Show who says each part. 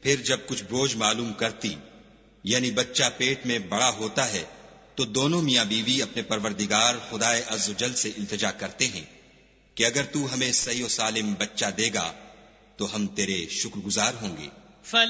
Speaker 1: फिर जब कुछ बोझ मालूम करती, यानी बच्चा पेट में बड़ा होता है, तो दोनों मियां बीवी अपने परवरदिगार खुदाए अज़्ज़वजल से इल्तिजा करते हैं कि अगर तू हमें सही और सालिम बच्चा देगा तो हम तेरे शुक्रगुजार होंगे।